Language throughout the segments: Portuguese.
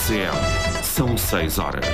RCM. São 6 horas.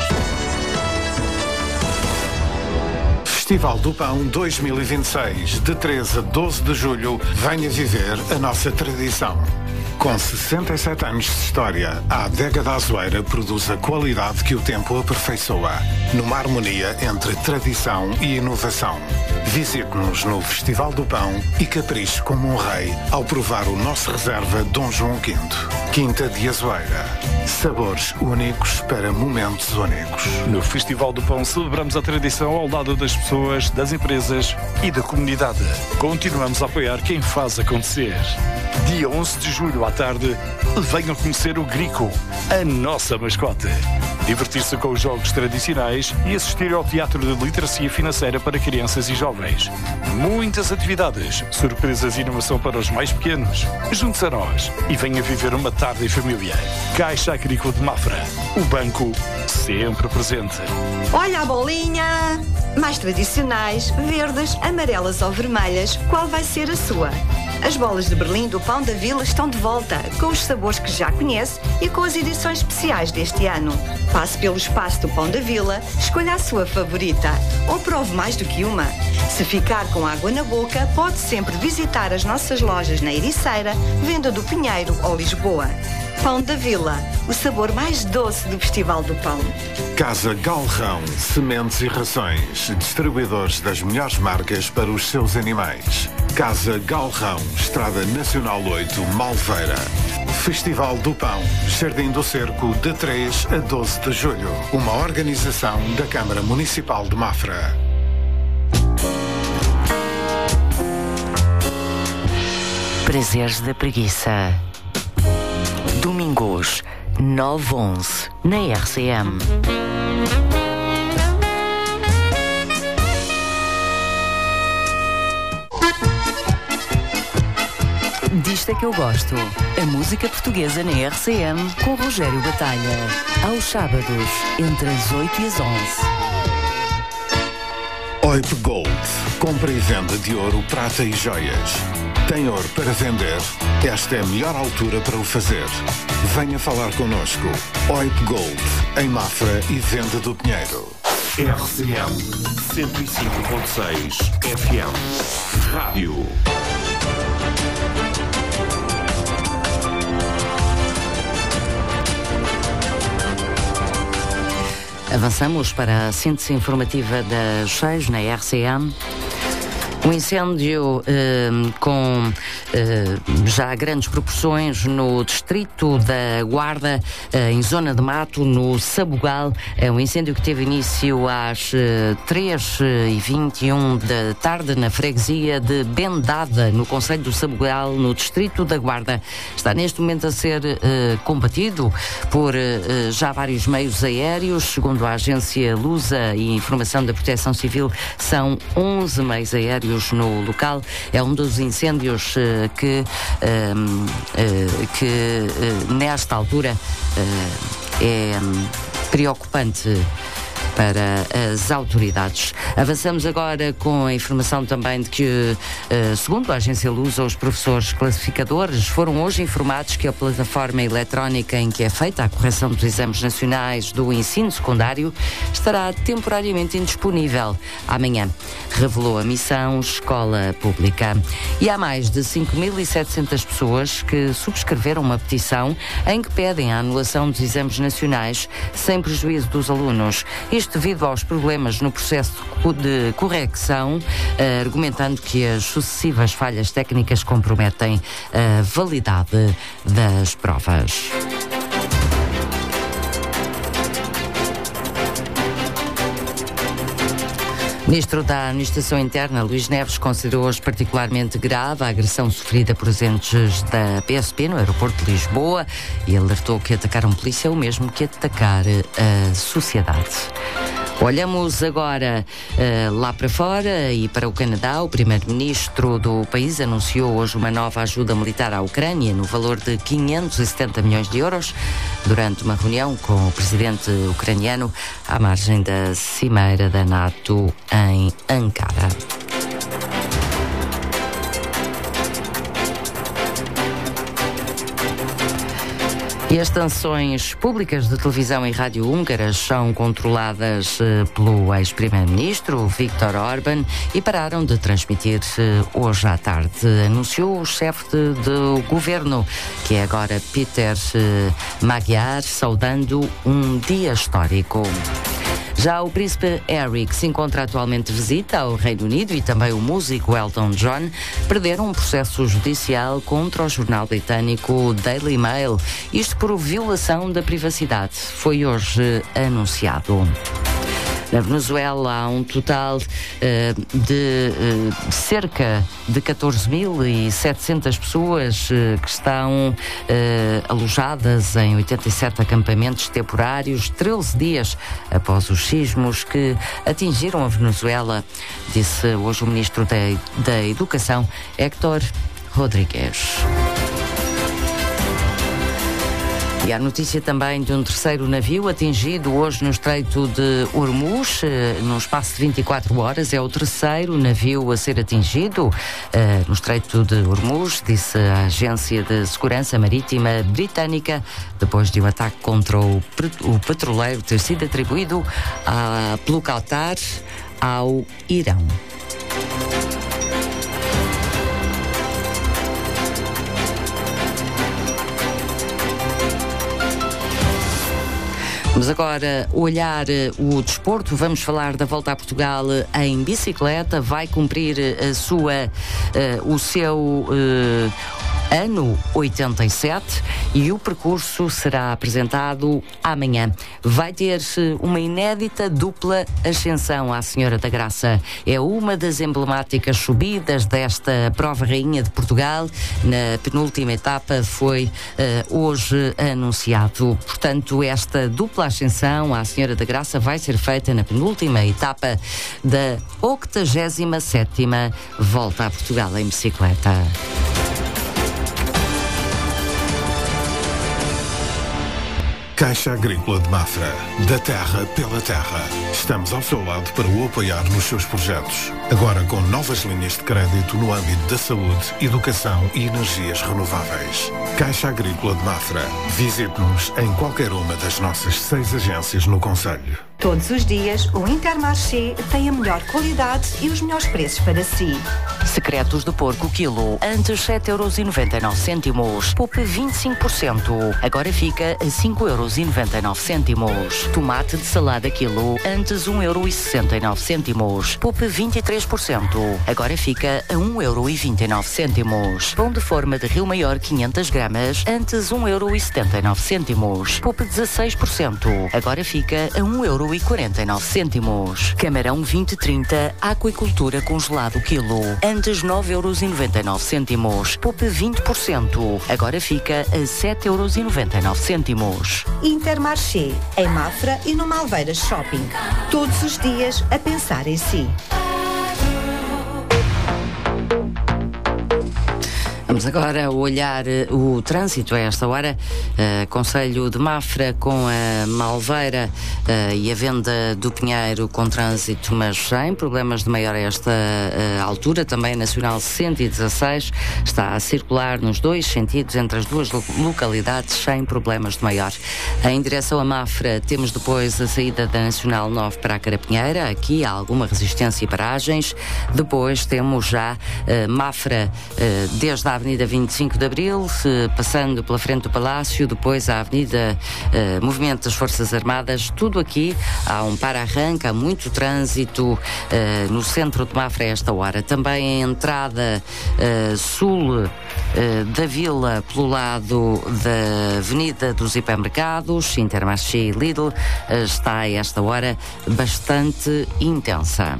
Festival do Pão 2026, de 13 a 12 de julho, venha viver a nossa tradição. Com 67 anos de história, a Adega da Azueira produz a qualidade que o tempo aperfeiçoa, numa harmonia entre tradição e inovação. Visite-nos no Festival do Pão e capriche como um rei ao provar o nosso reserva Dom João V. Quinta de Azueira. Sabores únicos para momentos únicos. No Festival do Pão celebramos a tradição ao lado das pessoas, das empresas e da comunidade. Continuamos a apoiar quem faz acontecer. Dia 11 de julho à tarde, venham conhecer o Grico, a nossa mascote. Divertir-se com os jogos tradicionais e assistir ao teatro de literacia financeira para crianças e jovens. Muitas atividades, surpresas e inovação para os mais pequenos. Junte-se a nós e venha viver uma tarde em família. Caixa Agrícola de Mafra, o banco sempre presente. Olha a bolinha! Mais tradicionais, verdes, amarelas ou vermelhas, qual vai ser a sua? As bolas de Berlim do Pão da Vila estão de volta, com os sabores que já conhece e com as edições especiais deste ano. Passe pelo espaço do Pão da Vila, escolha a sua favorita ou prove mais do que uma. Se ficar com água na boca, pode sempre visitar as nossas lojas na Ericeira, Venda do Pinheiro ou Lisboa. Pão da Vila, o sabor mais doce do Festival do Pão. Casa Galrão, sementes e rações, distribuidores das melhores marcas para os seus animais. Casa Galrão, Estrada Nacional 8, Malveira. Festival do Pão, Jardim do Cerco, de 3 a 12 de julho. Uma organização da Câmara Municipal de Mafra. Prazeres da Preguiça. Domingos, 9-11, na RCM. Disto é que eu gosto. A música portuguesa na RCM com Rogério Batalha. Aos sábados, entre as 8 e as 11. OIP Gold. Compra e venda de ouro, prata e joias. Tem ouro para vender? Esta é a melhor altura para o fazer. Venha falar connosco. OIP Gold, em Mafra e Venda do Pinheiro. RCM 105.6 FM. Rádio. Avançamos para a síntese informativa das 6 na RCM. Um incêndio com já grandes proporções no distrito da Guarda, em zona de mato, no Sabugal. É um incêndio que teve início às 3h21 da tarde na freguesia de Bendada, no concelho do Sabugal, no distrito da Guarda. Está neste momento a ser combatido por já vários meios aéreos. Segundo a agência Lusa e Informação da Proteção Civil, são 11 meios aéreos no local. É um dos incêndios que nesta altura é preocupante para as autoridades. Avançamos agora com a informação também de que, segundo a agência Lusa, os professores classificadores foram hoje informados que a plataforma eletrónica em que é feita a correção dos exames nacionais do ensino secundário estará temporariamente indisponível amanhã, revelou a missão Escola Pública. E há mais de 5.700 pessoas que subscreveram uma petição em que pedem a anulação dos exames nacionais sem prejuízo dos alunos. Isto devido aos problemas no processo de correção, argumentando que as sucessivas falhas técnicas comprometem a validade das provas. Ministro da Administração Interna, Luís Neves, considerou hoje particularmente grave a agressão sofrida por agentes da PSP no aeroporto de Lisboa e alertou que atacar um polícia é o mesmo que atacar a sociedade. Olhamos agora lá para fora e para o Canadá. O primeiro-ministro do país anunciou hoje uma nova ajuda militar à Ucrânia no valor de 570 milhões de euros durante uma reunião com o presidente ucraniano à margem da cimeira da NATO em Ankara. E as estações públicas de televisão e rádio húngaras são controladas pelo ex-primeiro-ministro Viktor Orbán e pararam de transmitir hoje à tarde. Anunciou o chefe do governo, que é agora Péter Magyar, saudando um dia histórico. Já o príncipe Harry, que se encontra atualmente de visita ao Reino Unido, e também o músico Elton John, perderam um processo judicial contra o jornal britânico Daily Mail, isto por violação da privacidade. Foi hoje anunciado. Na Venezuela há um total de cerca de 14.700 pessoas que estão alojadas em 87 acampamentos temporários, 13 dias após os sismos que atingiram a Venezuela, disse hoje o ministro da Educação, Héctor Rodríguez. E há notícia também de um terceiro navio atingido hoje no Estreito de Hormuz, num espaço de 24 horas. É o terceiro navio a ser atingido no Estreito de Hormuz, disse a Agência de Segurança Marítima britânica, depois de um ataque contra o petroleiro ter sido atribuído pelo Qatar ao Irão. Vamos agora olhar o desporto. Vamos falar da volta a Portugal em bicicleta. Vai cumprir o seu ano 87 e o percurso será apresentado amanhã. Vai ter uma inédita dupla ascensão à Senhora da Graça. É uma das emblemáticas subidas desta prova rainha de Portugal. Na penúltima etapa foi hoje anunciado. Portanto, esta dupla ascensão à Senhora da Graça vai ser feita na penúltima etapa da 87ª Volta a Portugal em bicicleta. Caixa Agrícola de Mafra. Da terra pela terra. Estamos ao seu lado para o apoiar nos seus projetos. Agora com novas linhas de crédito no âmbito da saúde, educação e energias renováveis. Caixa Agrícola de Mafra. Visite-nos em qualquer uma das nossas 6 agências no concelho. Todos os dias, o Intermarché tem a melhor qualidade e os melhores preços para si. Secretos de porco quilo, antes 7,99€. Poupe 25%. Agora fica a 5,99€. Tomate de salada quilo, antes 1,69€. Poupe 23%. Agora fica a 1,29€. Pão de forma de Rio Maior 500 gramas, antes 1,79€. Poupe 16%. Agora fica a 1,49€. Camarão 2030 Aquacultura congelado quilo, antes 9,99€. Poupe 20%. Agora fica a 7,99€. Intermarché, em Mafra e no Malveiras Shopping. Todos os dias a pensar em si. Vamos agora olhar o trânsito a esta hora. Concelho de Mafra com a Malveira e a Venda do Pinheiro com trânsito, mas sem problemas de maior a esta altura. Também a Nacional 116 está a circular nos dois sentidos entre as duas localidades sem problemas de maior. Em direção a Mafra temos depois a saída da Nacional 9 para a Carapinheira. Aqui há alguma resistência e paragens. Depois temos já Mafra desde a Avenida 25 de Abril, passando pela frente do Palácio, depois a Avenida Movimento das Forças Armadas. Tudo aqui há um para-arranca, há muito trânsito no centro de Mafra a esta hora. Também a entrada sul da vila pelo lado da Avenida dos Hipermercados, Intermarché e Lidl, está a esta hora bastante intensa.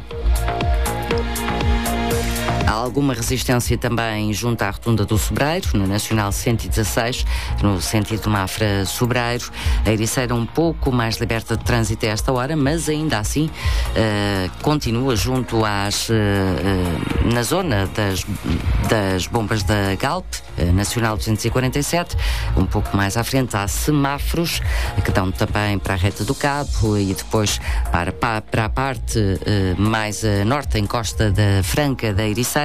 Há alguma resistência também junto à Rotunda do Sobreiro, na Nacional 116, no sentido de Mafra-Sobreiro. A Ericeira um pouco mais liberta de trânsito a esta hora, mas ainda assim continua junto na zona das bombas da Galp, Nacional 247, um pouco mais à frente há semáforos que dão também para a Reta do Cabo e depois para a parte mais a norte, em Costa da Franca da Ericeira.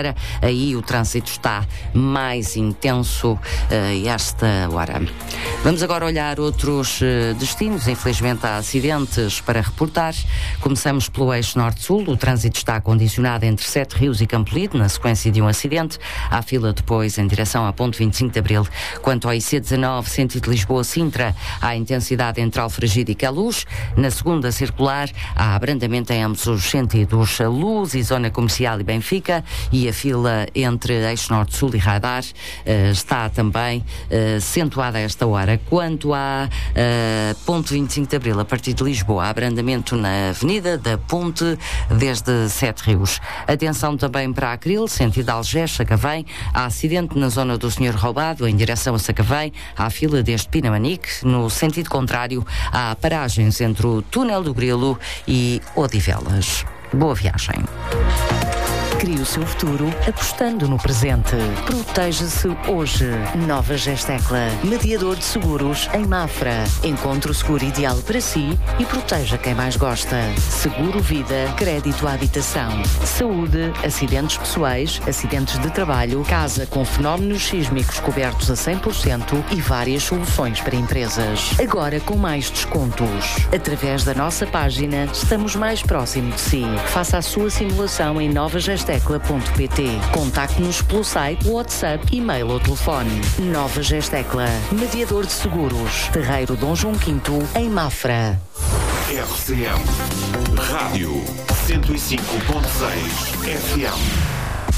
Terceira. Aí o trânsito está mais intenso esta hora. Vamos agora olhar outros destinos. Infelizmente há acidentes para reportar. Começamos pelo eixo norte-sul. O trânsito está condicionado entre Sete Rios e Campolide, na sequência de um acidente. Há fila depois em direção à ponte 25 de Abril. Quanto ao IC19, sentido Lisboa-Sintra, há intensidade entre Alfragide e Queluz. Na segunda circular, há abrandamento em ambos os sentidos. Luz e Zona Comercial e Benfica, e a fila entre eixo norte-sul e Radar está também acentuada a esta hora. Quanto à ponte 25 de Abril, a partir de Lisboa, há abrandamento na avenida da ponte desde Sete Rios. Atenção também para Acril, sentido Algés-Sacavém. Há acidente na zona do Senhor Roubado, em direção a Sacavém. Há fila desde Pinamanique. No sentido contrário, há paragens entre o Túnel do Grilo e Odivelas. Boa viagem. Crie o seu futuro apostando no presente. Proteja-se hoje. Nova Gestecla. Mediador de seguros em Mafra. Encontre o seguro ideal para si e proteja quem mais gosta. Seguro vida, crédito à habitação, saúde, acidentes pessoais, acidentes de trabalho, casa com fenómenos sísmicos cobertos a 100% e várias soluções para empresas. Agora com mais descontos. Através da nossa página, estamos mais próximo de si. Faça a sua simulação em novagestecla.pt. Contacte-nos pelo site, WhatsApp, e-mail ou telefone. Nova Gestecla, mediador de seguros. Terreiro Dom João V, em Mafra. RCM Rádio 105.6 FM.